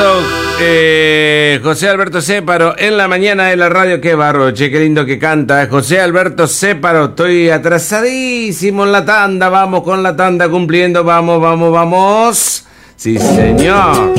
escuchando José Alberto Céparo en la mañana de la radio. Qué bárbaro, che, qué lindo que canta José Alberto Céparo. Estoy atrasadísimo en la tanda. Vamos con la tanda cumpliendo. Vamos. Sí, señor.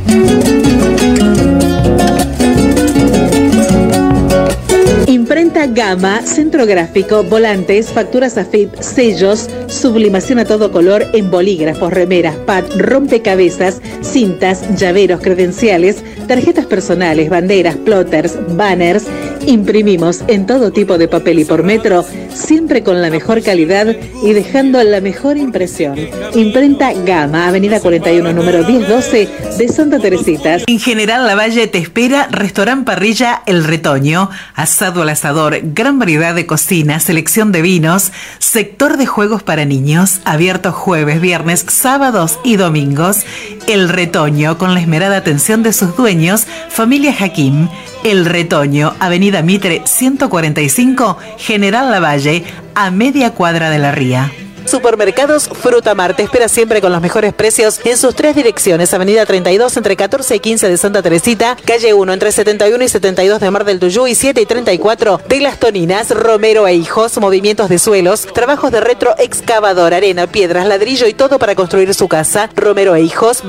Imprenta Gama, centro gráfico, volantes, facturas AFIP, sellos, sublimación a todo color en bolígrafos, remeras, pad, rompecabezas, cintas, llaveros, credenciales, tarjetas personales, banderas, plotters, banners. Imprimimos en todo tipo de papel y por metro, siempre con la mejor calidad y dejando la mejor impresión. Imprenta Gama, Avenida 41, número 1012 de Santa Teresita. En General Lavalle te espera Restaurant Parrilla El Retoño, asado al asador, gran variedad de cocina, selección de vinos, sector de juegos para niños, abierto jueves, viernes, sábados y domingos. El Retoño, con la esmerada atención de sus dueños, familia Hakim. El Retoño, Avenida Mitre 145, General Lavalle, a media cuadra de la Ría. Supermercados Frutamar te espera siempre con los mejores precios en sus tres direcciones: Avenida 32 entre 14 y 15 de Santa Teresita, calle 1 entre 71 y 72 de Mar del Tuyú y 7 y 34 de Las Toninas. Romero e Hijos, movimientos de suelos, trabajos de retroexcavador, arena, piedras, ladrillo y todo para construir su casa. Romero e Hijos,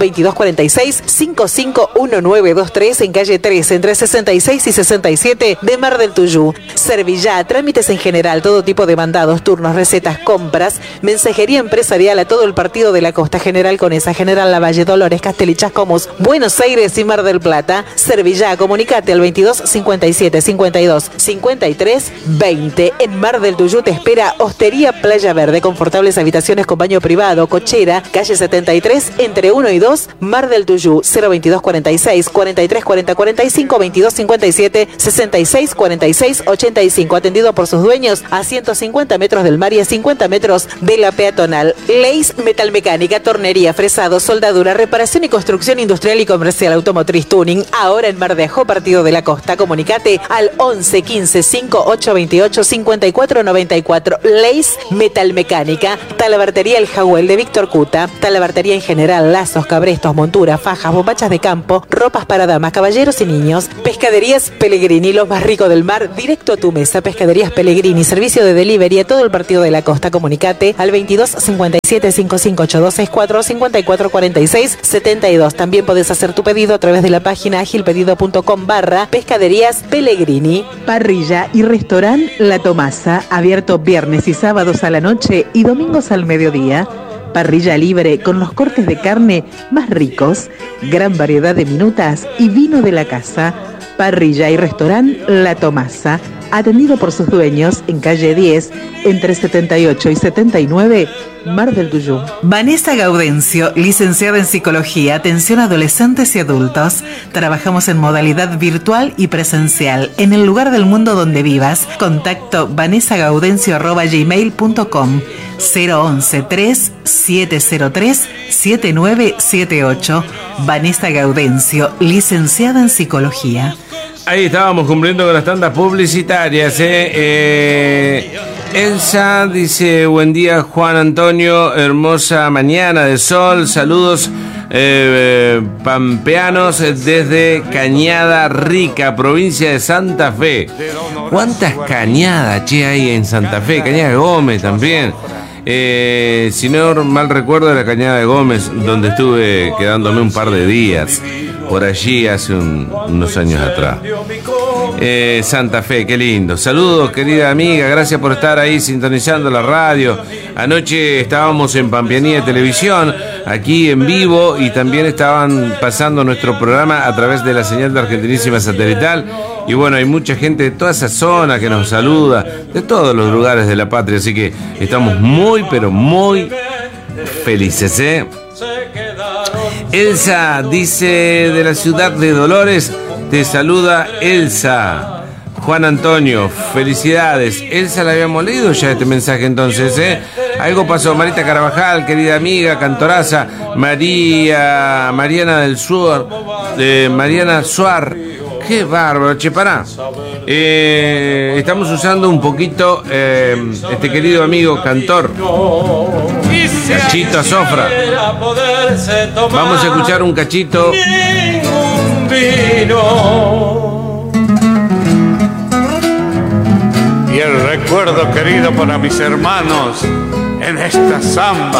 2246-551923 en calle 3 entre 66 y 67 de Mar del Tuyú. Servillá, trámites en general, todo tipo de mandados, turnos, recetas, compras, mensajería empresarial a todo el partido de la Costa, General Conesa, General Lavalle, Dolores, Castel y Chascomús, Buenos Aires y Mar del Plata. Servillá, comunicate al 22 57 52 53 20. En Mar del Tuyú te espera Hostería Playa Verde, confortables habitaciones con baño privado, cochera, calle 73 entre 1 y 2, Mar del Tuyú. 022 46 43 40 45 22 57 66 46 85. Atendido por sus dueños a 150 metros del mar y a 50 metros de la peatonal. Leis Metalmecánica, tornería, fresado, soldadura, reparación y construcción industrial y comercial, automotriz, tuning. Ahora en Mar de Ajó, partido de la Costa. Comunicate al 11 15 58 28 54 94. Leis Metalmecánica. Talabartería El Jahuel de Víctor Cuta. Talabartería en general, lazos, cabrestos, monturas, fajas, bombachas de campo, ropas para damas, caballeros y niños. Pescaderías Pellegrini, lo más rico del mar, directo a tu mesa. Pescaderías Pellegrini, servicio de delivery a todo el partido de la Costa. Comunicate al 22 57 5582 64 54 46 72. También podés hacer tu pedido a través de la página agilpedido.com/Pescaderías Pellegrini. Parrilla y restaurante La Tomasa, abierto viernes y sábados a la noche y domingos al mediodía. Parrilla libre con los cortes de carne más ricos, gran variedad de minutas y vino de la casa. Parrilla y restaurante La Tomasa, atendido por sus dueños en calle 10 entre 78 y 79, Mar del Tuyú. Vanessa Gaudencio, licenciada en Psicología, atención a adolescentes y adultos. Trabajamos en modalidad virtual y presencial, en el lugar del mundo donde vivas. Contacto vanessagaudencio@gmail.com 011-3703-7978. Vanessa Gaudencio, licenciada en Psicología. Ahí estábamos cumpliendo con las tandas publicitarias. Elsa dice: buen día, Juan Antonio, hermosa mañana de sol, saludos pampeanos desde Cañada Rica, provincia de Santa Fe. ¿Cuántas cañadas, che, hay en Santa Fe? Cañada de Gómez también. Si no mal recuerdo, la Cañada de Gómez, donde estuve quedándome un par de días por allí hace unos años atrás. Santa Fe, qué lindo. Saludos, querida amiga, gracias por estar ahí sintonizando la radio. Anoche estábamos en Pampeanía Televisión, aquí en vivo, y también estaban pasando nuestro programa a través de la señal de Argentinísima Satelital. Y bueno, hay mucha gente de toda esa zona que nos saluda, de todos los lugares de la patria, así que estamos muy, pero muy felices, ¿eh? Elsa dice: de la ciudad de Dolores, te saluda Elsa. Juan Antonio, felicidades. Elsa, la habíamos leído ya este mensaje entonces, ¿eh? Algo pasó. Marita Carvajal, querida amiga, cantoraza. Mariana del Suar, Mariana Suar. Qué bárbaro, che, pará. Estamos usando un poquito este querido amigo cantor, Cachito Azofra. Vamos a escuchar un cachito recuerdo querido para mis hermanos en esta samba